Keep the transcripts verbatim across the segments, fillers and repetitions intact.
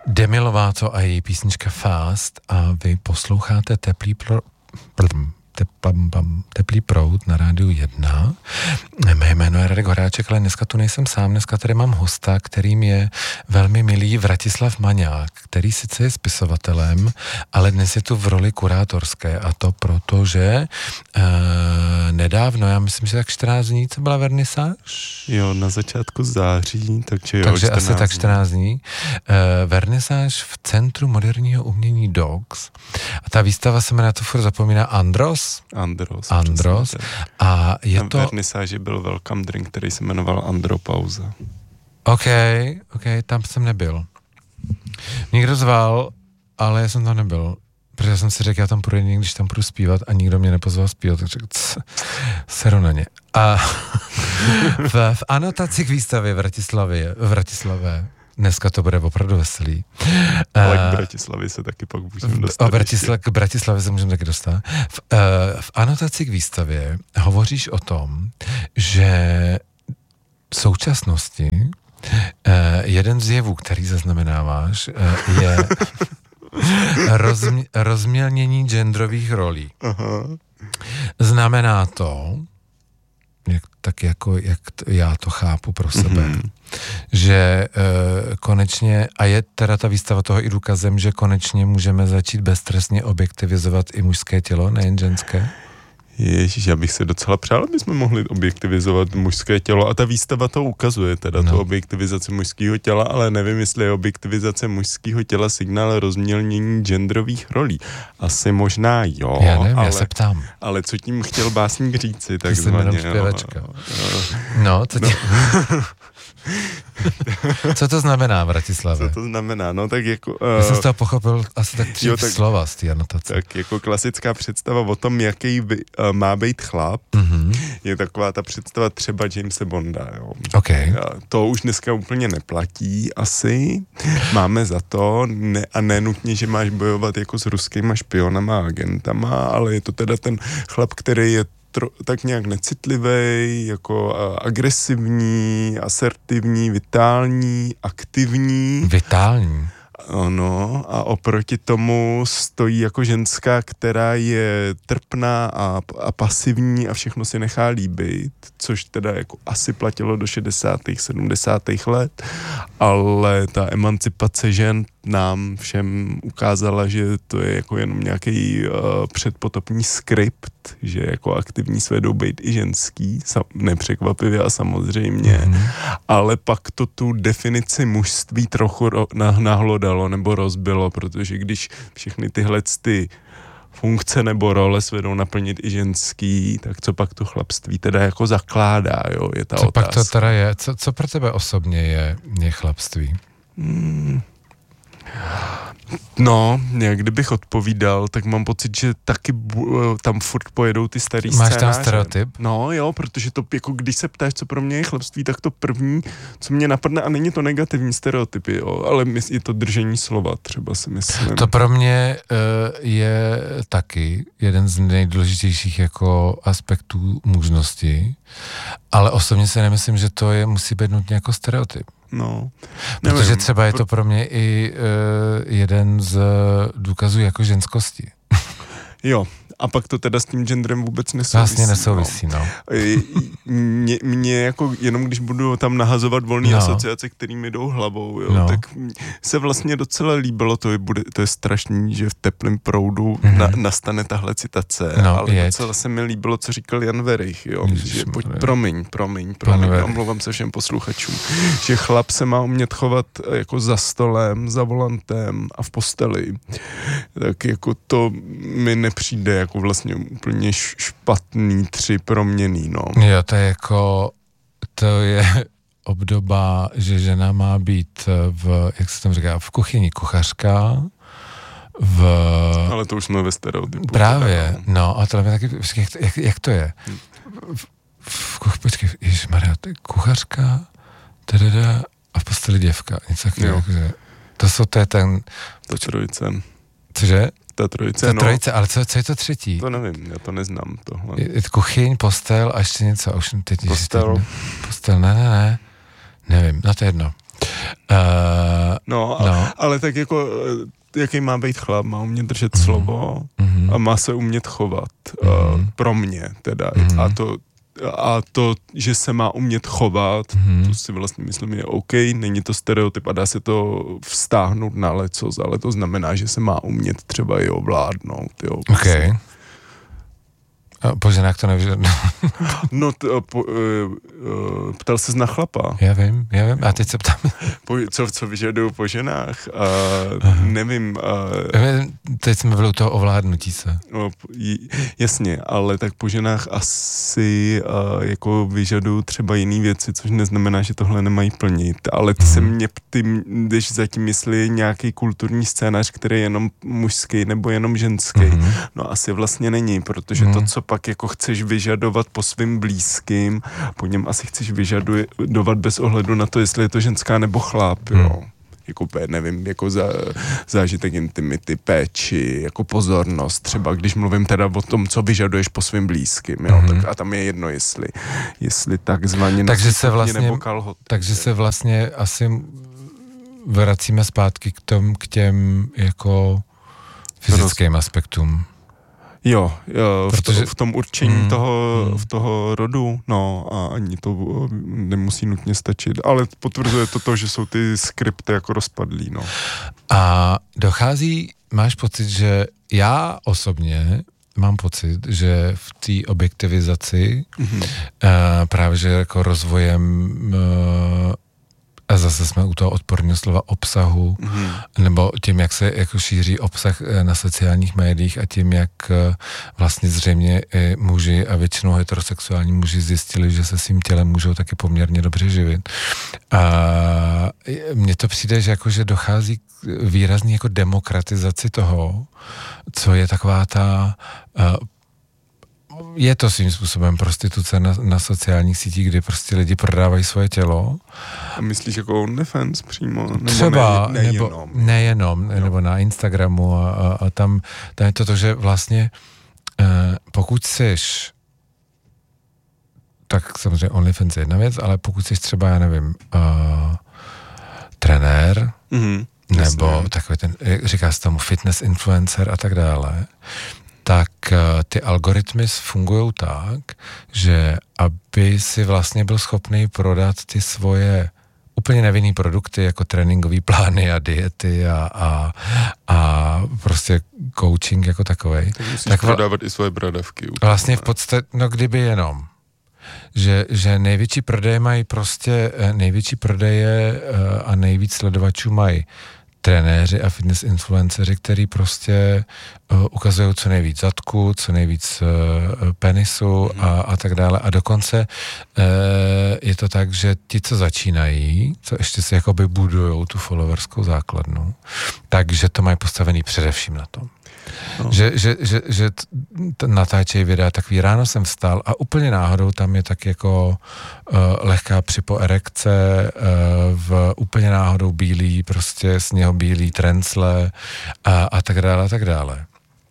Demi Lovato a její písnička Fast a vy posloucháte Teplý pro... Pardon, te, pam, pam, Teplý proud na rádiu jedna. Mé jméno je Radek Horáček, ale dneska tu nejsem sám, dneska tady mám hosta, kterým je velmi milý Vratislav Maňák, který sice je spisovatelem, ale dnes je tu v roli kurátorské a to proto, že uh, nedávno, já myslím, že tak čtrnáct dní, co byla vernisáž? Jo, na začátku září, takže jo, Takže asi tak dní. čtrnáct dní. Uh, vernisáž v Centru moderního umění Dogs. A ta výstava se jmenuje, to furt zapomíná, Andros? Andros. Andros. A je na to... vernisáži byl welcome drink, který se jmenoval Andropauza. OK, OK, tam jsem nebyl. Někdo zval, ale já jsem tam nebyl. Protože jsem si řekl, já tam půjdu někdy, když tam půjdu zpívat a nikdo mě nepozval zpívat, tak řekl, seru na ně. A v, v anotaci k výstavě v Bratislavě, v Bratislavě, dneska to bude opravdu veselý. Ale k Bratislavě se taky pak můžeme dostat. O Bratisla, k Bratislavě se můžeme taky dostat. V, uh, v anotaci k výstavě hovoříš o tom, že v současnosti uh, jeden z jevů, který zaznamenáváš, uh, je rozmě, rozmělnění genderových rolí. Aha. Znamená to, jak, tak jako jak t, já to chápu pro sebe, mm-hmm. že e, konečně, a je teda ta výstava toho i důkazem, že konečně můžeme začít beztrestně objektivizovat i mužské tělo, nejen ženské? Ježíš, já bych se docela přál, aby jsme mohli objektivizovat mužské tělo a ta výstava to ukazuje, teda no. tu objektivizaci mužského těla, ale nevím, jestli je objektivizace mužského těla signál rozmělnění genderových rolí. Asi možná jo, já nevím, ale, já se ptám. Ale co tím chtěl básník říci, tak zvaně. Zpěvačka. No, co tím... No. Co to znamená, Bratislave? Co to znamená, no tak jako... Uh, Já jsem z toho pochopil asi tak tři jo, tak, slova z té anotace. Tak jako klasická představa o tom, jaký by, uh, má být chlap, mm-hmm. je taková ta představa třeba Jamese Bonda, jo. Okay. To už dneska úplně neplatí asi. Máme za to, ne, a nenutně, že máš bojovat jako s ruskýma špionama a agentama, ale je to teda ten chlap, který je Tro, tak nějak necitlivý, jako a, agresivní, asertivní, vitální, aktivní. Vitální? Ano, a oproti tomu stojí jako ženská, která je trpná a, a pasivní a všechno si nechá líbit, což teda jako asi platilo do šedesátých, sedmdesátých let, ale ta emancipace žen nám všem ukázala, že to je jako jenom nějaký uh, předpotopní skript, že jako aktivní svedou být i ženský, sam, nepřekvapivě a samozřejmě, mm-hmm. ale pak to tu definici mužství trochu ro, nah, nahlodalo nebo rozbilo, protože když všechny tyhle ty funkce nebo role svedou naplnit i ženský, tak co pak to chlapství teda jako zakládá, jo, je ta co otázka. Co pak to teda je? Co, co pro tebe osobně je, je chlapství? Hmm. No, jak kdybych odpovídal, tak mám pocit, že taky bu- tam furt pojedou ty starý Máš scénáře. tam stereotyp? No jo, protože to, jako když se ptáš, co pro mě je chlapství, tak to první, co mě napadne, a není to negativní stereotypy, jo, ale je to držení slova, třeba si myslím. To pro mě uh, je taky jeden z nejdůležitějších jako aspektů mužnosti, ale osobně si nemyslím, že to je, musí být nutně jako stereotyp. No, nevím, protože třeba je to pro mě i uh, jeden z důkazů jako ženskosti. Jo, a pak to teda s tím genderem vůbec nesouvisí. Vlastně nesouvisí, no. no. Mě, mě jako, jenom když budu tam nahazovat volné no. asociace, kterými jdou hlavou, jo, no. tak se vlastně docela líbilo, to je, bude, to je strašný, že v Teplém proudu mm-hmm. na, nastane tahle citace, no, ale jeď. docela se mi líbilo, co říkal Jan Verich, jo, že pojď, promiň, promiň, promiň, omlouvám se všem posluchačům, že chlap se má umět chovat jako za stolem, za volantem a v posteli, tak jako to mi nepřijde jako vlastně úplně špatný tři proměný, no. Jo, to je jako, to je obdoba, že žena má být v, jak se tam říká, v kuchyni kuchařka, v... Ale to už jsme ve stereotypu. Právě, teda, no, a to je taky, jak, jak, jak to je? V, v kuch, počkej, ježišmarja, to je kuchařka, tadada, a v posteli děvka, něco takového, jakože, to jsou, to je ten... To trojice. Cože? Ta trojice, Ta no. trojice, ale co, co je to třetí? To nevím, já to neznám tohle. Je, je kuchyň, postel a ještě něco, a už teď... Postel. Teď, postel, ne, ne, ne, nevím, no to je jedno. Uh, no, no. A, ale tak jako, jaký má být chlap, má umět držet mm. slovo mm. a má se umět chovat. Mm. Uh, pro mě teda. Mm. A to A to, že se má umět chovat, mm-hmm. to si vlastně myslím je OK, není to stereotyp a dá se to vztáhnout na lecos, ale to znamená, že se má umět třeba i ovládnout. Jo, OK. A po ženách to nevyžaduje. No, t, po, uh, uh, ptal ses na chlapa. Já vím, já vím. A teď se ptám. Po, co, co vyžadují po ženách? Uh, nevím. Uh, teď jsme byli u toho ovládnutí se. No, jasně, ale tak po ženách asi uh, jako vyžadují třeba jiný věci, což neznamená, že tohle nemají plnit. Ale ty mm. se mě, ty jdeš zatím, jestli nějaký kulturní scénář, který je jenom mužský nebo jenom ženský. Mm. No asi vlastně není, protože mm. to, co pak jako chceš vyžadovat po svým blízkým, po něm asi chceš vyžadovat bez ohledu na to, jestli je to ženská nebo chlap, jo. Hmm. Jako, nevím, jako za, zážitek intimity, péči, jako pozornost, třeba když mluvím teda o tom, co vyžaduješ po svým blízkým, jo, hmm. tak a tam je jedno, jestli, jestli takzvaně takže se vlastně, nebo kalhot. Takže se vlastně asi vracíme zpátky k tom, k těm jako fyzickým aspektům. Jo, jo protože, v, to, v tom určení mm, toho, mm. v toho rodu, no a ani to nemusí nutně stačit, ale potvrzuje to to, že jsou ty skripty jako rozpadlý, no. A dochází, máš pocit, že já osobně mám pocit, že v té objektivizaci mm-hmm. uh, právě, že jako rozvojem uh, a zase jsme u toho odporného slova obsahu, mm. nebo tím, jak se jako šíří obsah na sociálních médiích a tím, jak vlastně zřejmě i muži a většinou heterosexuální muži zjistili, že se svým tělem můžou taky poměrně dobře živit. A mně to přijde, že jako, že dochází k výrazný jako demokratizaci toho, co je taková ta je to svým způsobem prostituce na, na sociálních sítích, kdy prostě lidi prodávají svoje tělo. A myslíš jako OnlyFans přímo? Nebo třeba, ne, nejenom. nebo nejenom, no. nebo na Instagramu a, a, a tam, tam je to to, že vlastně eh, pokud seš, tak samozřejmě OnlyFans je jedna věc, ale pokud seš třeba, já nevím, uh, trenér, mm-hmm, nebo jasně. takový ten, říká se tomu fitness influencer a tak dále, tak ty algoritmy fungují tak, že aby si vlastně byl schopný prodat ty svoje úplně nevinný produkty, jako tréninkové plány a diety a, a, a prostě coaching jako takovej. Tak musíš tak prodávat vl- i svoje bradavky. Vlastně v podstatě, no kdyby jenom. Že, že největší prodeje mají prostě, největší prodeje a nejvíc sledovačů mají trenéři a fitness influenceři, který prostě uh, ukazují co nejvíc zadku, co nejvíc uh, penisu mm. a, a tak dále. A dokonce uh, je to tak, že ti, co začínají, co ještě si jakoby budujou tu followerskou základnu, takže to mají postavený především na tom. No. Že, že, že, že t- natáčejí videa, takový ráno jsem vstal a úplně náhodou tam je tak jako uh, lehká připoerekce, uh, v úplně náhodou bílý, prostě sněhobílý trencle a, a tak dále a tak dále.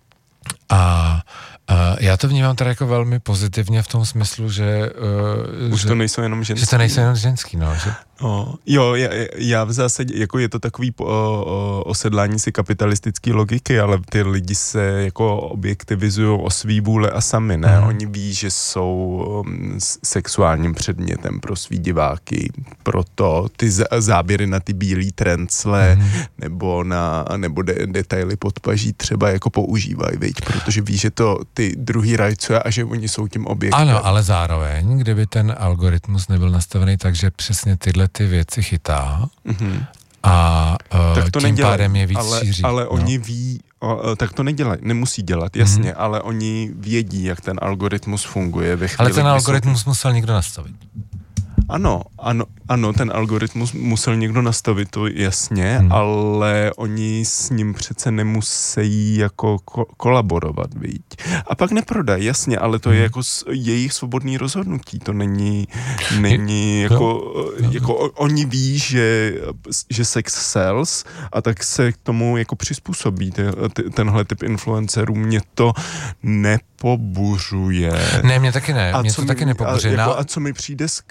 A Uh, já to vnímám teda jako velmi pozitivně v tom smyslu, že... Uh, Už že, to nejsou jenom ženský. Že to nejsou jenom ženský, no. Že... Oh, jo, já, já v zásadě, jako je to takový o, o, osedlání si kapitalistické logiky, ale ty lidi se jako objektivizují o svý vůle a sami, ne? Mm. Oni ví, že jsou um, sexuálním předmětem pro svý diváky, proto ty z, záběry na ty bílý trencle mm. nebo na nebo de, detaily pod paží třeba jako používají, viď? Protože ví, že to ty druhý rajcuje a že oni jsou tím objektem. Ano, ale zároveň, kdyby ten algoritmus nebyl nastavený tak, že přesně tyhle ty věci chytá mm-hmm. a uh, tak to tím nedělaj, pádem je víc ale, šíří. Ale no. oni ví, o, tak to nedělají, nemusí dělat, jasně, mm-hmm. ale oni vědí, jak ten algoritmus funguje. Ve chvíli, ale ten algoritmus jsou... musel někdo nastavit. Ano, ano, ano, ten algoritmus musel někdo nastavit, to jasně, hmm. ale oni s ním přece nemusí jako ko- kolaborovat, viď. A pak neprodají, jasně, ale to hmm. je jako jejich svobodný rozhodnutí, to není, není jako, no. jako oni ví, že, že sex sells a tak se k tomu jako přizpůsobí tenhle typ influencerů. Mě to nepobuřuje. Ne, mě taky ne, a mě to mi, taky nepobuřuje. A, jako, a co mi přijde, sk-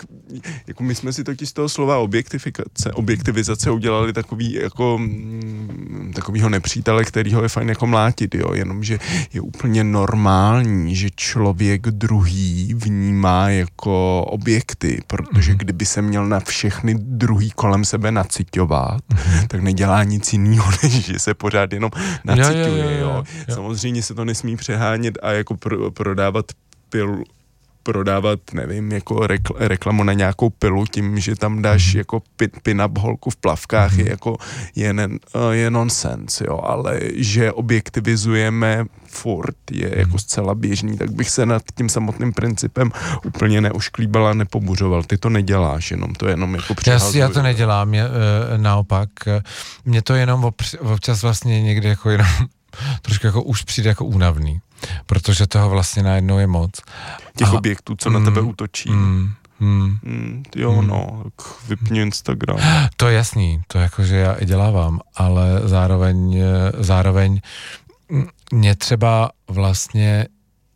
jako my jsme si totiž z toho slova objektifikace, objektivizace udělali takový jako mm, takovýho nepřítele, kterýho je fajn jako mlátit, jo, jenomže je úplně normální, že člověk druhý vnímá jako objekty, protože mm-hmm. kdyby se měl na všechny druhý kolem sebe naciťovat, mm-hmm. tak nedělá nic jiného, než že se pořád jenom naciťuje, jo, jo, jo, jo. jo. Samozřejmě se to nesmí přehánět a jako pro, prodávat pilu, prodávat, nevím, jako rekl, reklamu na nějakou pilu tím, že tam dáš mm. jako pin-up holku v plavkách, mm. je jako je, ne, je nonsens, jo, ale že objektivizujeme furt je mm. jako zcela běžný, tak bych se nad tím samotným principem úplně neušklíbal a nepobuřoval. Ty to neděláš, jenom to jenom jako přihazuju. Já, já to nedělám, je, e, naopak, mě to jenom obč- občas vlastně někdy jako jenom trošku jako už přijde jako únavný, protože toho vlastně najednou je moc. Těch a, objektů, co mm, na tebe útočí. Mm, mm, mm, jo, mm. no, tak vypni Instagram. To je jasný, to jakože já i dělávám, ale zároveň, zároveň mě třeba vlastně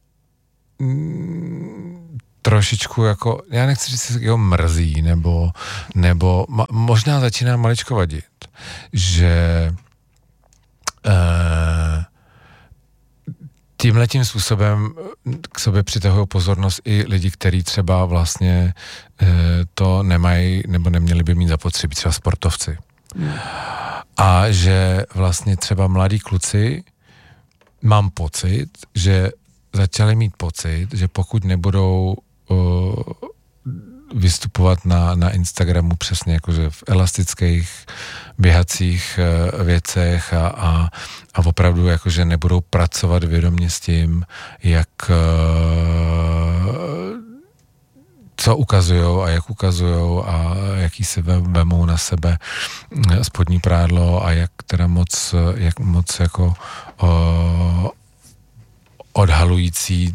mm, trošičku jako, já nechci říct, že ho mrzí, nebo, nebo ma, možná začíná maličko vadit, že Uh, tímhletím způsobem k sobě přitahují pozornost i lidi, kteří třeba vlastně uh, to nemají nebo neměli by mít zapotřebí, třeba sportovci. Mm. A že vlastně třeba mladí kluci, mám pocit, že začali mít pocit, že pokud nebudou uh, vystupovat na, na Instagramu přesně jakože v elastických běhacích uh, věcech a, a, a opravdu jakože nebudou pracovat vědomě s tím, jak uh, co ukazujou a jak ukazujou a jaký se vemou na sebe spodní prádlo a jak teda moc, jak moc jako uh, odhalující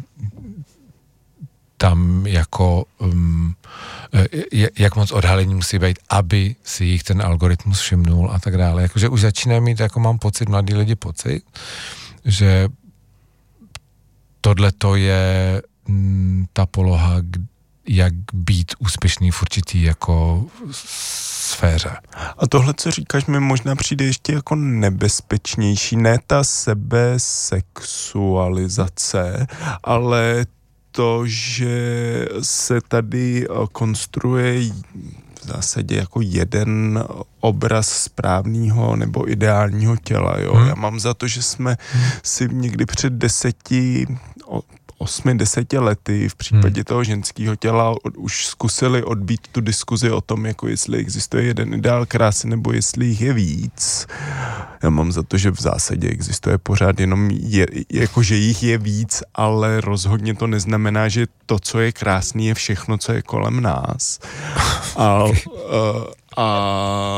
tam jako um, jak moc odhalení musí být, aby si jich ten algoritmus všimnul a tak dále. Jakože už začíná mít, jako mám pocit, mladí lidi pocit, že tohleto je m, ta poloha, jak být úspěšný v určitý jako sféře. A tohle, co říkáš, mi možná přijde ještě jako nebezpečnější, ne ta sebesexualizace, ale to, že se tady konstruuje v zásadě jako jeden obraz správného nebo ideálního těla, jo. Hmm. Já mám za to, že jsme hmm. si někdy před deseti, osmi, deseti lety v případě hmm. toho ženského těla už zkusili odbít tu diskuzi o tom, jako jestli existuje jeden ideál krásy nebo jestli jich je víc. Já mám za to, že v zásadě existuje pořád jenom, je, jako že jich je víc, ale rozhodně to neznamená, že to, co je krásný, je všechno, co je kolem nás. A, a, a,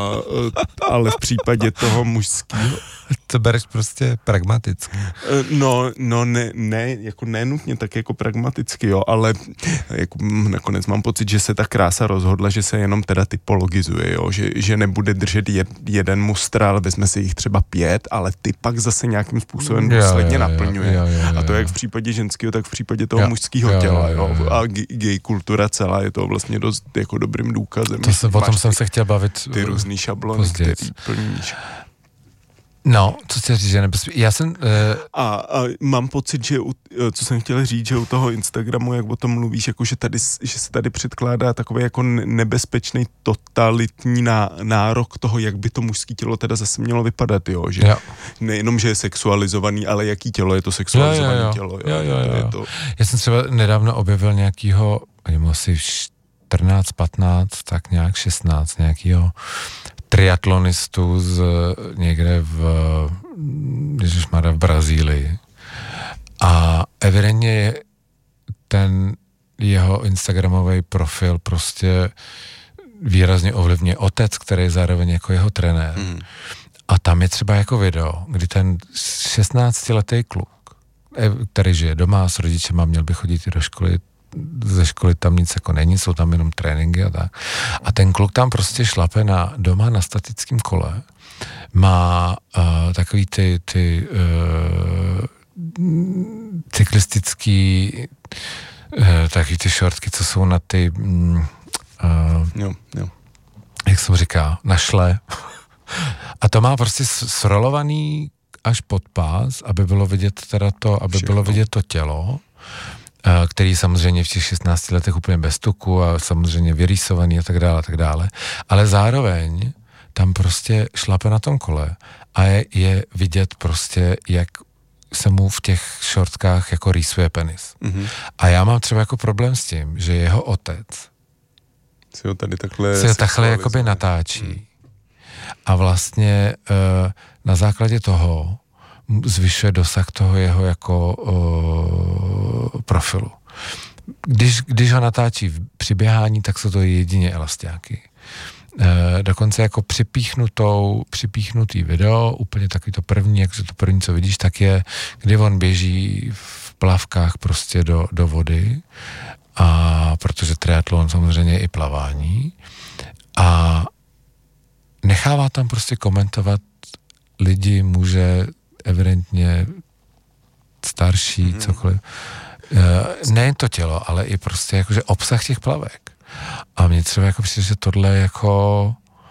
ale v případě toho mužského to bereš prostě pragmaticky. No, no ne, ne, jako nenutně tak jako pragmaticky, jo, ale jako nakonec mám pocit, že se ta krása rozhodla, že se jenom teda typologizuje, jo, že, že nebude držet jed, jeden mustr, ale vezme si jich třeba pět, ale ty pak zase nějakým způsobem důsledně naplňuje. Jo, jo, jo, a to jak v případě ženského, tak v případě toho jo, mužského jo, těla, jo. jo. A gay kultura celá je to vlastně dost jako dobrým důkazem. To se, o tom jsem se chtěl bavit. Ty různý šablony, později. Který plníš. No, co chci říct, že nebezpečný. Já jsem... Uh... A, a mám pocit, že u, co jsem chtěl říct, že u toho Instagramu, jak o tom mluvíš, jako že, tady, že se tady předkládá takový jako nebezpečný totalitní ná, nárok toho, jak by to mužské tělo teda zase mělo vypadat, jo, že jo. Nejenom, že je sexualizovaný, ale jaký tělo je to sexualizované jo, jo, jo. tělo, jo. Jo, jo, jo. Je to... Já jsem třeba nedávno objevil nějakýho, asi čtrnáct, patnáct, tak nějak šestnáct, nějakýho triatlonistu z někde v, ježišmarja, v Brazílii. A evidentně je ten jeho instagramový profil prostě výrazně ovlivňuje otec, který je zároveň jako jeho trenér. Mm. A tam je třeba jako video, kdy ten šestnáctiletý kluk, který žije doma s rodičema, měl by chodit do školy, ze školy tam nic jako není, jsou tam jenom tréninky a tak. A ten kluk tam prostě šlape na, doma na statickém kole. Má uh, takový ty, ty uh, cyklistický uh, takový ty šortky, co jsou na ty um, uh, jo, jo. jak jsem říká, našle. A to má prostě srolovaný až pod pás, aby bylo vidět teda to, aby Všechno. bylo vidět to tělo, který samozřejmě v těch šestnácti letech úplně bez tuku a samozřejmě vyrýsovaný a tak dále, a tak dále. Ale zároveň tam prostě šlape na tom kole a je, je vidět prostě, jak se mu v těch šortkách jako rýsuje penis. Mm-hmm. A já mám třeba jako problém s tím, že jeho otec si ho tady takhle si ho takhle jakoby natáčí. Mm. A vlastně uh, na základě toho zvyšuje dosah toho jeho jako uh, profilu. Když, když ho natáčí v přiběhání, tak jsou to jedině elastiáky. Uh, dokonce jako připíchnutou, připíchnutý video, úplně takový to první, jak to první, co vidíš, tak je, kdy on běží v plavkách prostě do, do vody, a protože triatlon samozřejmě je i plavání, a nechává tam prostě komentovat lidi, muže, evidentně starší, mm. cokoliv. E, nejen to tělo, ale i prostě jakože obsah těch plavek. A mně třeba jako přijde, že tohle jako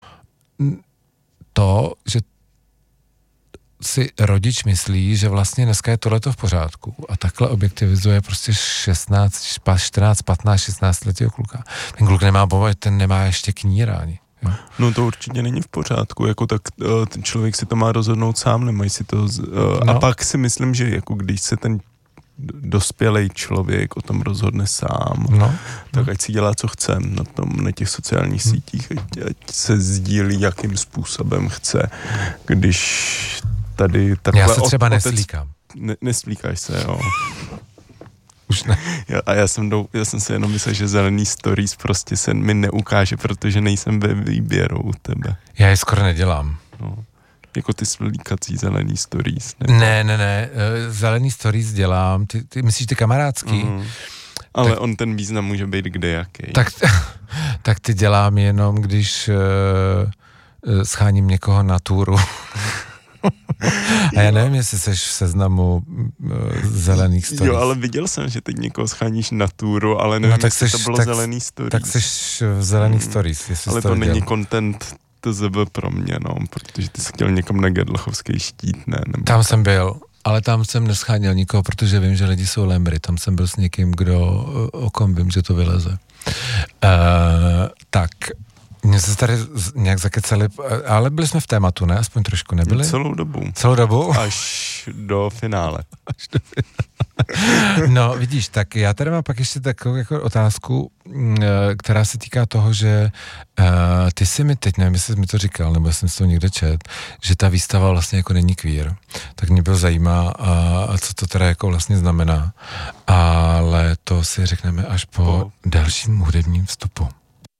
to, že si rodič myslí, že vlastně dneska je tohleto v pořádku a takhle objektivizuje prostě šestnáct, čtrnáct, patnáct, šestnáct letého kluka. Ten kluk nemá bova, ten nemá ještě kníra ani. Jo. No to určitě není v pořádku, jako tak ten člověk si to má rozhodnout sám, nemají si to, z, no. A pak si myslím, že jako když se ten dospělej člověk o tom rozhodne sám, no. tak ať si dělá, co chce na tom, na těch sociálních hmm. sítích, ať, ať se sdílí, jakým způsobem chce, když tady takhle... Já se třeba otec, neslíkám. Ne, neslíkáš se, jo. Už ne. Já, a já jsem, dou, já jsem si jenom myslel, že zelený stories prostě se mi neukáže, protože nejsem ve výběru u tebe. Já je skoro nedělám. No. Jako ty slíkací zelený stories. Nebo? Ne, ne, ne, zelený stories dělám, ty, ty myslíš ty kamarádský? Mm. Ale tak, on ten význam může být kdejaký. Tak, tak ty dělám jenom, když uh, scháním někoho na túru. A já nevím, jestli seš v seznamu uh, zelených stories. Jo, ale viděl jsem, že teď někoho scháníš na túru, ale nevím, no, tak jestli seš, to bylo tak, zelený stories. Tak seš v zelených hmm. stories. Ale to, to není content T Z B pro mě, no, protože ty jsi chtěl někam na Gedlachovský štít, ne? Nebo tam tak. Jsem byl, ale tam jsem nescháněl nikoho, protože vím, že lidi jsou lemry. Tam jsem byl s někým, kdo, o kom vím, že to vyleze. Uh, tak... Mě se tady nějak zakecali, ale byli jsme v tématu, ne? Aspoň trošku nebyli? Celou dobu. Celou dobu? Až do finále. Až do finále. No, vidíš, tak já tady mám pak ještě takovou jako otázku, která se týká toho, že uh, ty si mi teď, nevím, jestli jsi mi to říkal, nebo jsem si to někde čet, že ta výstava vlastně jako není queer. Tak mě bylo zajímá, a, a co to teda jako vlastně znamená. Ale to si řekneme až po, po dalším hudebním vstupu.